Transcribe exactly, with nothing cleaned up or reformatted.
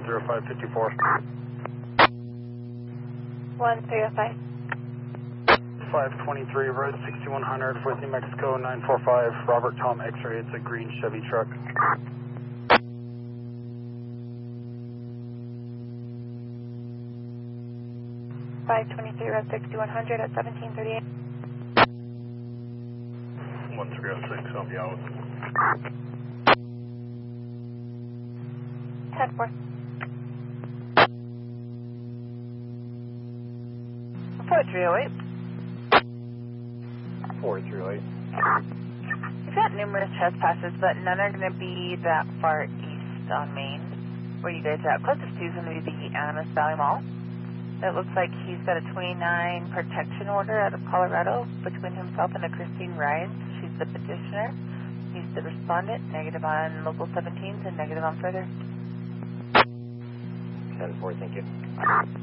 zero five five four. one three oh five. five twenty-three, road sixty-one hundred, with New Mexico nine four five, Robert Tom X-ray, it's a green Chevy truck. five twenty-three, road sixty-one hundred at seventeen thirty-eight. one three oh six, I'll be out. ten four. four three oh eight. four three oh eight. We've got numerous trespasses, but none are going to be that far east on Main, where you guys are at. Closest to is going to be the Animas Valley Mall. It looks like he's got a twenty-nine protection order out of Colorado between himself and a Christine Ryan. She's the petitioner. He's the respondent. Negative on local seventeens and negative on further. ten four, thank you.